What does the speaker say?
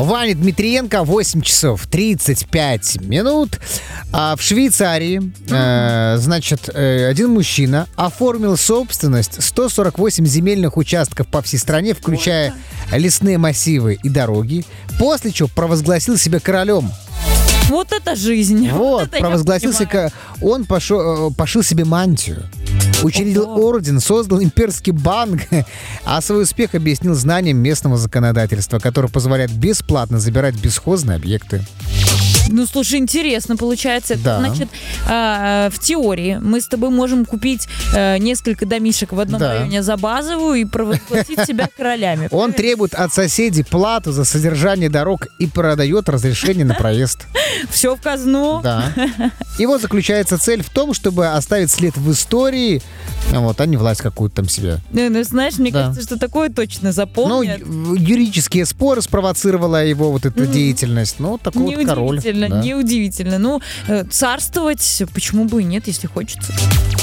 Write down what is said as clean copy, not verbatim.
Ваня Дмитриенко, 8 часов 35 минут. В Швейцарии, один мужчина оформил собственность 148 земельных участков по всей стране, включая лесные массивы и дороги, после чего провозгласил себя королем. Вот это жизнь. Вот, провозгласился, он пошил себе мантию. Учредил орден, создал имперский банк, а свой успех объяснил знанием местного законодательства, которое позволяет бесплатно забирать бесхозные объекты. Ну, слушай, интересно получается. Да. Значит, в теории мы с тобой можем купить несколько домишек в одном районе за базовую и провозгласить себя королями. Он требует от соседей плату за содержание дорог и продает разрешение на проезд. Все в казну. Да. Его заключается цель в том, чтобы оставить след в истории, а не власть какую-то там себе. Ну, знаешь, мне кажется, что такое точно запомнят. Юридические споры спровоцировала его эта деятельность. Такой вот король. Неудивительно. Ну, царствовать, почему бы и нет, если хочется.